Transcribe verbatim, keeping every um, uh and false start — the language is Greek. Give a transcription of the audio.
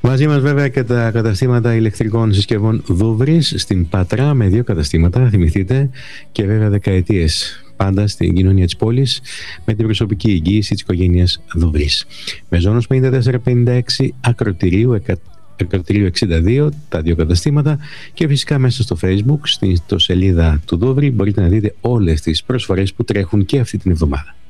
Μαζί μας βέβαια και τα καταστήματα ηλεκτρικών συσκευών Δούβρης στην Πατρά, με δύο καταστήματα, θυμηθείτε, και βέβαια δεκαετίες πάντα στην κοινωνία της πόλης, με την προσωπική εγγύηση της οικογένειας Δούβρης. Μεζόνος πενήντα τέσσερα πενήντα έξι, Ακροτηρίου Ακροτηρίου εξήντα δύο, τα δύο καταστήματα, και φυσικά μέσα στο Facebook, στην ιστοσελίδα του Δούβρη, μπορείτε να δείτε όλες τις προσφορές που τρέχουν και αυτή την εβδομάδα.